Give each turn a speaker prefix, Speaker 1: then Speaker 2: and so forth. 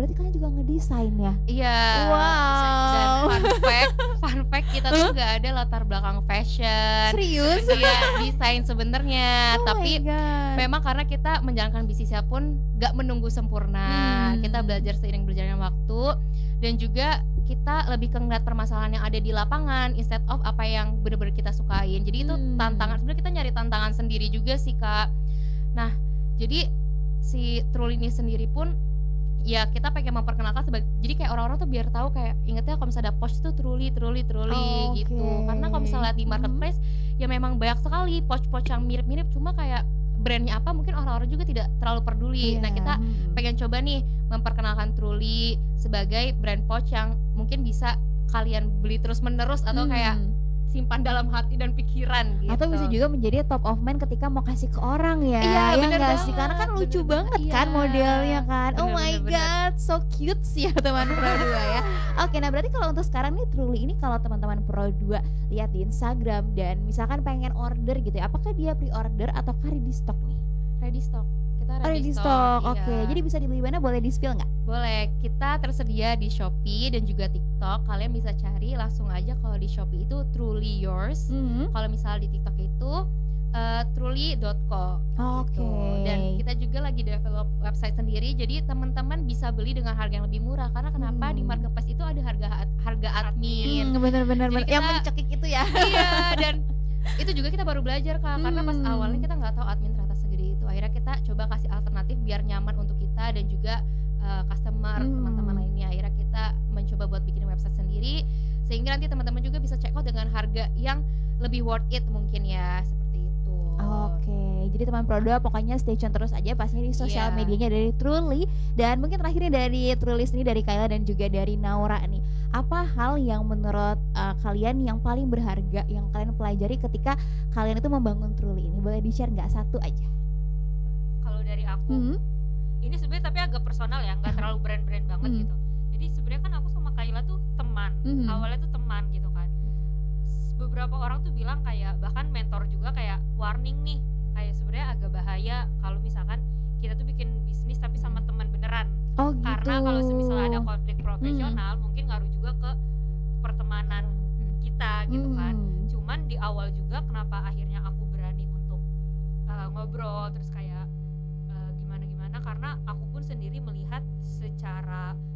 Speaker 1: berarti kalian juga ngedesain ya?
Speaker 2: Iya. Dan
Speaker 1: Wow.
Speaker 2: fun fact kita tuh nggak ada latar belakang fashion.
Speaker 1: Serius?
Speaker 2: Iya, desain sebenarnya.
Speaker 1: Oh
Speaker 2: Tapi
Speaker 1: my God.
Speaker 2: memang karena kita menjalankan bisnisnya pun nggak menunggu sempurna. Kita belajar seiring berjalannya waktu, dan juga kita lebih ke ngeliat permasalahan yang ada di lapangan instead of apa yang benar-benar kita sukain. Jadi itu tantangan, sebenarnya kita nyari tantangan sendiri juga sih Kak. Nah, jadi si Truly ini sendiri pun ya kita pengen memperkenalkan sebagai, jadi kayak orang-orang tuh biar tahu kayak ingetnya kalau misalnya ada pouch tuh Truly gitu. Karena kalau misalnya di marketplace ya memang banyak sekali pouch-pouch yang mirip-mirip, cuma kayak brandnya apa mungkin orang-orang juga tidak terlalu peduli. Nah kita pengen coba nih memperkenalkan Truly sebagai brand pouch yang mungkin bisa kalian beli terus menerus atau kayak simpan dalam hati dan pikiran gitu.
Speaker 1: Atau bisa juga menjadi top of mind ketika mau kasih ke orang ya.
Speaker 2: Iya, bener
Speaker 1: nggak
Speaker 2: banget,
Speaker 1: sih? Karena kan lucu
Speaker 2: bener
Speaker 1: banget
Speaker 2: banget.
Speaker 1: kan
Speaker 2: Iya,
Speaker 1: modelnya kan. Oh my
Speaker 2: bener.
Speaker 1: God, so cute sih ya teman Pro 2 ya. Oke, nah berarti kalau untuk sekarang nih Truly ini kalau teman-teman Pro 2 lihat di Instagram dan misalkan pengen order gitu ya, apakah dia pre-order atau ready stock nih?
Speaker 2: Ready stock. Kita
Speaker 1: Ready stock,
Speaker 2: iya.
Speaker 1: oke. Jadi bisa dibeli mana? Boleh di-spill nggak?
Speaker 2: Boleh, kita tersedia di Shopee dan juga TikTok. Kalian bisa cari langsung aja, kalau di Shopee itu Truly Yours. Kalau misalnya di TikTok itu truly.co.
Speaker 1: Oke.
Speaker 2: Dan kita juga lagi develop website sendiri, jadi teman-teman bisa beli dengan harga yang lebih murah. Karena kenapa di marketplace itu ada harga admin.
Speaker 1: Bener-bener
Speaker 2: Jadi
Speaker 1: yang
Speaker 2: kita-
Speaker 1: mencekik itu ya.
Speaker 2: Iya, dan itu juga kita baru belajar Kak, karena pas awalnya kita nggak tahu admin ternyata segede itu. Akhirnya kita coba kasih alternatif biar nyaman untuk kita dan juga customer, teman-teman lainnya. Akhirnya kita mencoba buat bikin website sendiri, sehingga nanti teman-teman juga bisa check out dengan harga yang lebih worth it mungkin ya, seperti itu.
Speaker 1: Oke, jadi teman Pro 2 pokoknya stay tune terus aja pastinya di sosial medianya dari Truly. Dan mungkin terakhirnya dari Truly sendiri, dari Kayla dan juga dari Naura nih, apa hal yang menurut kalian yang paling berharga yang kalian pelajari ketika kalian itu membangun Truly ini? Boleh di-share nggak satu aja?
Speaker 3: Kalau dari aku, ini sebenarnya tapi agak personal ya, nggak terlalu brand-brand banget gitu. Jadi sebenarnya kan aku sama Kayla tuh teman, awalnya tuh teman gitu kan. Beberapa orang tuh bilang kayak, bahkan mentor juga kayak warning nih, kayak sebenarnya agak bahaya kalau misalkan kita tuh bikin bisnis tapi sama teman beneran.
Speaker 1: Oh gitu.
Speaker 3: Karena kalau misalnya ada konflik profesional mungkin ngaruh juga ke pertemanan kita gitu kan. Cuman di awal juga kenapa akhirnya aku berani untuk ngobrol terus kayak gimana-gimana, karena aku pun sendiri melihat secara